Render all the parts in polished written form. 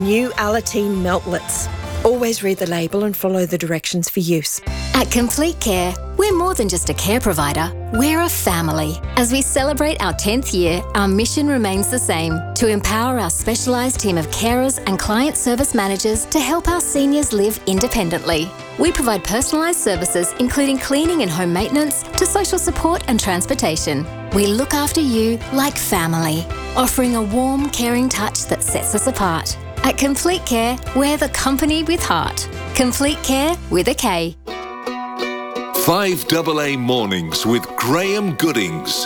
New Alateen Meltlets. Always read the label and follow the directions for use. At Complete Care, we're more than just a care provider, we're a family. As we celebrate our 10th year, our mission remains the same, to empower our specialised team of carers and client service managers to help our seniors live independently. We provide personalised services including cleaning and home maintenance to social support and transportation. We look after you like family, offering a warm, caring touch that sets us apart. At Complete Care, we're the company with heart. Complete Care with a K. 5AA Mornings with Graham Goodings.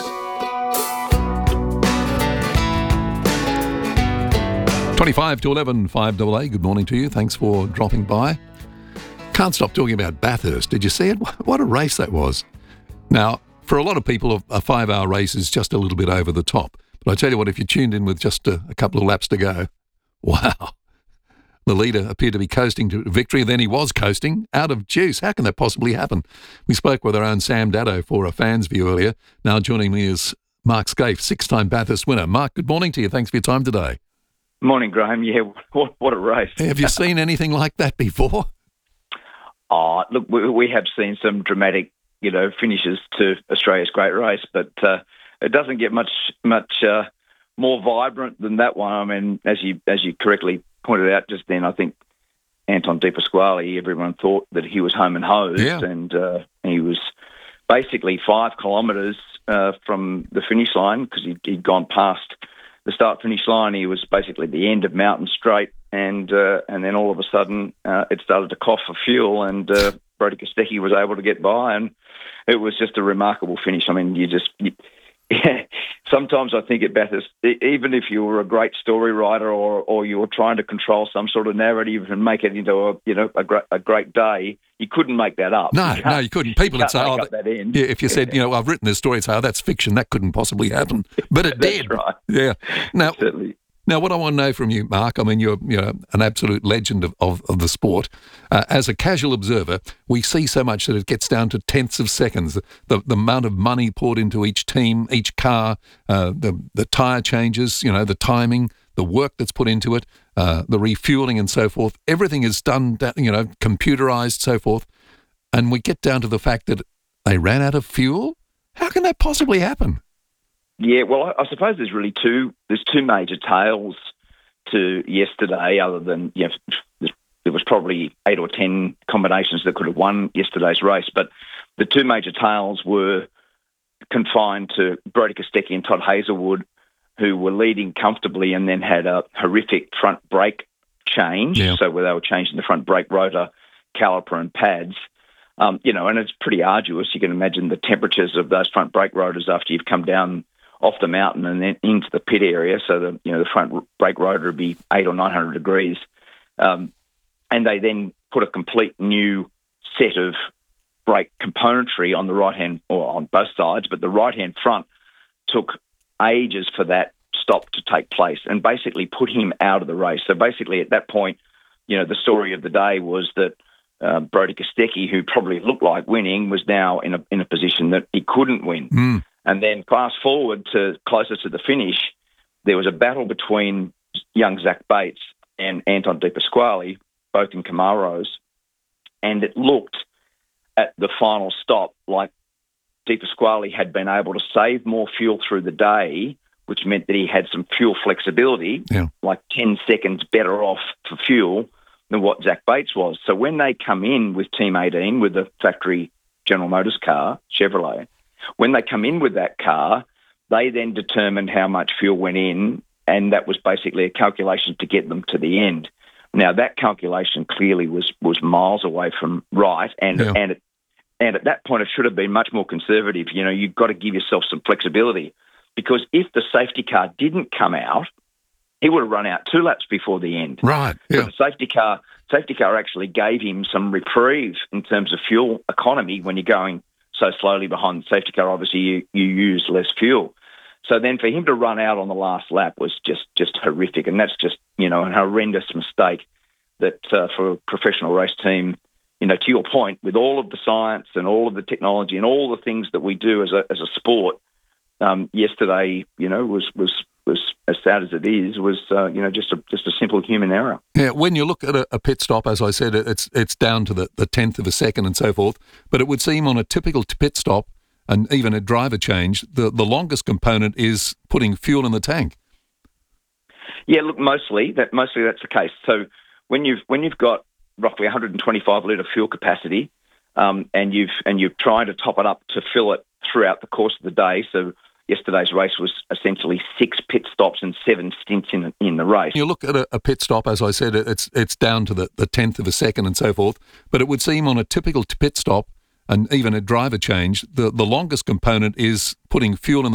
25 to 11, 5AA. Good morning to you. Thanks for dropping by. Can't stop talking about Bathurst. Did you see it? What a race that was. Now, for a lot of people, a 5-hour race is just a little bit over the top. But I tell you what, if you tuned in with just a couple of laps to go, wow. The leader appeared to be coasting to victory. Then he was coasting out of juice. How can that possibly happen? We spoke with our own Sam Daddo for a Fans View earlier. Now joining me is Mark Skaife, 6-time Bathurst winner. Mark, good morning to you. Thanks for your time today. Morning, Graham. Yeah, what a race. Have you seen anything like that before? Look, we have seen some dramatic, finishes to Australia's great race, but it doesn't get much more vibrant than that one. I mean, as you correctly pointed out just then, I think Anton De Pasquale, everyone thought that he was home and hosed, and he was basically 5 kilometres from the finish line because he'd gone past the start-finish line. He was basically at the end of Mountain Straight, and then all of a sudden it started to cough for fuel, and Brodie Kostecki was able to get by, and it was just a remarkable finish. I mean, sometimes I think at Bathurst, even if you were a great story writer or you were trying to control some sort of narrative and make it into a great day, you couldn't make that up. No, you couldn't. People would say, that end. Yeah, if you said, I've written this story, it's that's fiction. That couldn't possibly happen. But it did. That's right. Yeah. Certainly. Now, what I want to know from you, Mark, I mean, you're an absolute legend of the sport. As a casual observer, we see so much that it gets down to tenths of seconds. The amount of money poured into each team, each car, the tyre changes, the timing, the work that's put into it, the refueling and so forth. Everything is done, computerised, so forth. And we get down to the fact that they ran out of fuel? How can that possibly happen? Yeah, well, I suppose there's two major tales to yesterday, other than, there was probably 8 or 10 combinations that could have won yesterday's race, but the two major tales were confined to Brodie Kostecki and Todd Hazelwood, who were leading comfortably and then had a horrific front brake change, so where they were changing the front brake rotor, caliper and pads. And it's pretty arduous. You can imagine the temperatures of those front brake rotors after you've come down off the mountain and then into the pit area, so the front brake rotor would be 800 or 900 degrees. And they then put a complete new set of brake componentry on the right-hand, or on both sides, but the right-hand front took ages for that stop to take place and basically put him out of the race. So basically at that point, the story of the day was that Brodie Kostecki, who probably looked like winning, was now in a position that he couldn't win. And then fast forward to closer to the finish, there was a battle between young Zach Bates and Anton De Pasquale, both in Camaros, and it looked at the final stop like De Pasquale had been able to save more fuel through the day, which meant that he had some fuel flexibility, like 10 seconds better off for fuel than what Zach Bates was. So when they come in with Team 18, with the factory General Motors car, Chevrolet, when they come in with that car, they then determined how much fuel went in, and that was basically a calculation to get them to the end. Now, that calculation clearly was miles away from right, and at that point it should have been much more conservative. You've got to give yourself some flexibility, because if the safety car didn't come out, he would have run out 2 laps before the end. Right. Yeah. But the safety car actually gave him some reprieve in terms of fuel economy. When you're going so slowly behind the safety car, obviously you use less fuel. So then for him to run out on the last lap was just horrific, and that's just an horrendous mistake that for a professional race team, to your point, with all of the science and all of the technology and all the things that we do as a sport, yesterday, was as sad as it is, was just a simple human error. Yeah, when you look at a pit stop, as I said, it's down to the tenth of a second and so forth. But it would seem on a typical pit stop and even a driver change, the longest component is putting fuel in the tank. Yeah, look, mostly that's the case. So when you've got roughly 125 litre fuel capacity, and you've tried to top it up to fill it throughout the course of the day. So yesterday's race was essentially 6 pit stops and 7 stints in the race. You look at a pit stop, as I said, it's down to the tenth of a second and so forth. But it would seem on a typical pit stop and even a driver change, the longest component is putting fuel in the